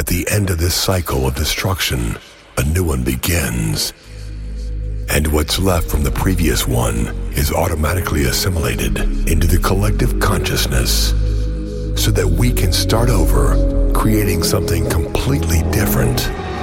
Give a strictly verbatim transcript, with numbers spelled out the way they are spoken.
the end of this cycle of destruction, a new one begins. And what's left from the previous one is automatically assimilated into the collective consciousness so that we can start over, creating something completely different.